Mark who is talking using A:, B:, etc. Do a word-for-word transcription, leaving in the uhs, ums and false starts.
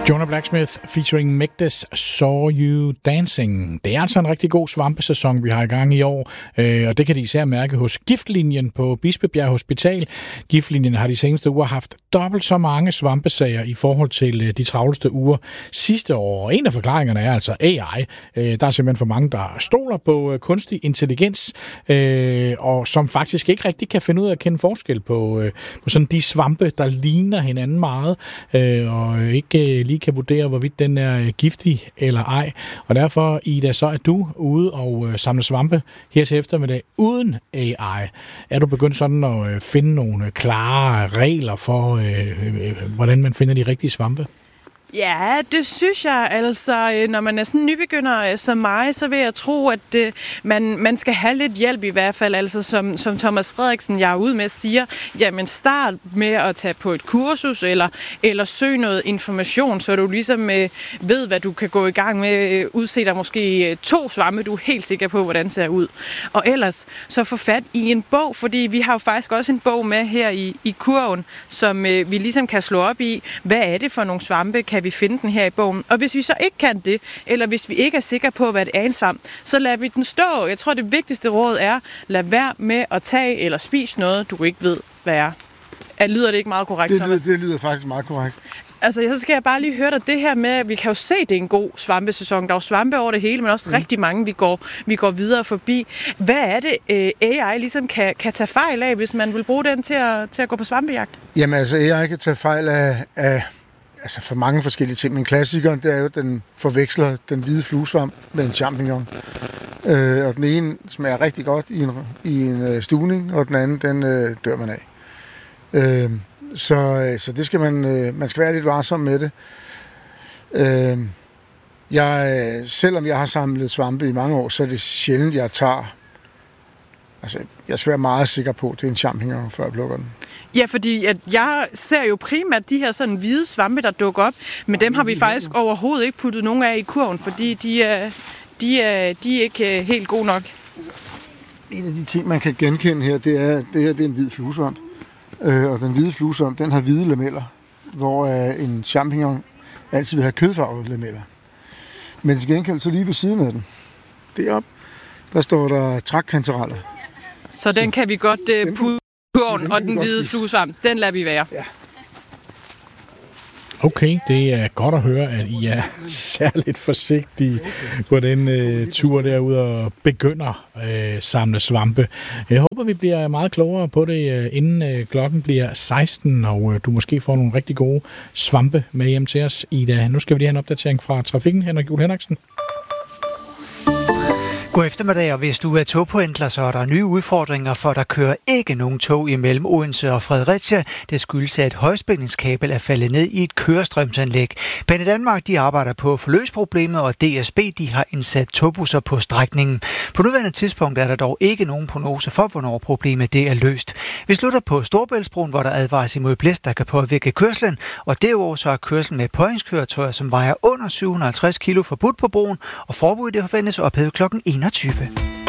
A: Jonah Blacksmith featuring Megdes Saw You Dancing. Det er altså en rigtig god svampesæson, vi har i gang i år, øh, og det kan de især mærke hos Giftlinjen på Bispebjerg Hospital. Giftlinjen har de seneste uger haft dobbelt så mange svampesager i forhold til de travleste uger sidste år. En af forklaringerne er altså A I. Øh, der er simpelthen for mange, der stoler på kunstig intelligens, øh, og som faktisk ikke rigtig kan finde ud af at kende forskel på, øh, på sådan de svampe, der ligner hinanden meget, øh, og ikke øh, lige kan vurdere, hvorvidt den er giftig eller ej. Og derfor, Ida, så er du ude og øh, samle svampe her til eftermiddag uden A I. Er du begyndt sådan at øh, finde nogle klare regler for, øh, øh, hvordan man finder de rigtige svampe?
B: Ja, det synes jeg. Altså, når man er sådan nybegynder som mig, så vil jeg tro, at øh, man, man skal have lidt hjælp i hvert fald. Altså, som, som Thomas Frederiksen, jeg er ude med, siger, jamen start med at tage på et kursus, eller, eller søg noget information, så du ligesom øh, ved, hvad du kan gå i gang med. Udse dig måske to svampe, du er helt sikker på, hvordan det ser ud. Og ellers, så få fat i en bog, fordi vi har jo faktisk også en bog med her i, i kurven, som øh, vi ligesom kan slå op i. Hvad er det for nogle svampe? Kan vi finde den her i bogen? Og hvis vi så ikke kan det, eller hvis vi ikke er sikre på, hvad det er en svamp, så lader vi den stå. Jeg tror, det vigtigste råd er, lad være med at tage eller spise noget, du ikke ved, hvad er. Lyder det ikke meget korrekt,
C: det
B: Thomas?
C: lyder, det lyder faktisk meget korrekt.
B: Altså, så skal jeg bare lige høre dig det her med, at vi kan jo se, at det er en god svampesæson. Der er jo svampe over det hele, men også mm. rigtig mange, vi går, vi går videre forbi. Hvad er det, A I ligesom kan, kan tage fejl af, hvis man vil bruge den til at, til at gå på svampejagt?
C: Jamen altså, A I kan tage fejl af, af altså for mange forskellige ting. Men klassikeren, det er jo, at den forveksler den hvide fluesvamp med en champignon. Øh, og den ene smager rigtig godt i en, i en stuvning, og den anden, den øh, dør man af. Øh, så, så det skal man, øh, man skal være lidt varsom med det. Øh, jeg, selvom jeg har samlet svampe i mange år, så er det sjældent, jeg tager. Altså, jeg skal være meget sikker på, at det er en champignon, før jeg plukker den.
B: Ja, fordi at jeg ser jo primært de her sådan hvide svampe, der dukker op, men dem har vi faktisk overhovedet ikke puttet nogen af i kurven, fordi de er, de er, de er ikke helt gode nok.
C: En af de ting, man kan genkende her, det er, det her det er en hvid fluesvamp. Øh, og den hvide fluesvamp, den har hvide lameller, hvor øh, en champignon altid vil have kødfarvede lameller. Men til gengæld så lige ved siden af den, deroppe, der står der trækkantereller.
B: Så den kan vi godt uh, putte kurven, og den hvide fluesvamp, den lader vi være. Ja.
A: Okay, det er godt at høre, at I er særligt forsigtige på den øh, tur derude og begynder at øh, samle svampe. Jeg håber, vi bliver meget klogere på det, øh, inden øh, klokken bliver seksten, og øh, du måske får nogle rigtig gode svampe med hjem til os, Ida. Nu skal vi lige have en opdatering fra trafikken. Henrik Juhl Henriksen.
D: God eftermiddag, og hvis du er togpendler, så er der nye udfordringer, for der kører ikke nogen tog imellem Odense og Fredericia. Det skyldes, at et højspændingskabel er faldet ned i et kørestrømsanlæg. Banedanmark, de arbejder på at få løst problemet, og D S B, de har indsat togbusser på strækningen. På nuværende tidspunkt er der dog ikke nogen prognose for, hvornår problemet det er løst. Vi slutter på Storebæltsbroen, hvor der advares imod blæst, der kan påvirke kørslen, og derudover så er kørslen med påhængskøretøjer, som vejer under syv hundrede og halvtreds kilo forbudt på broen, og forbuddet det forventes ophævet klokken enogtyve.